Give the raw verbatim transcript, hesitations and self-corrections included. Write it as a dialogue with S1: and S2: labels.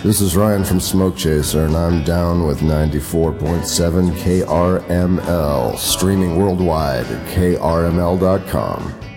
S1: This is Ryan from Smoke Chaser, and I'm down with ninety-four point seven K R M L, streaming worldwide at K R M L dot com.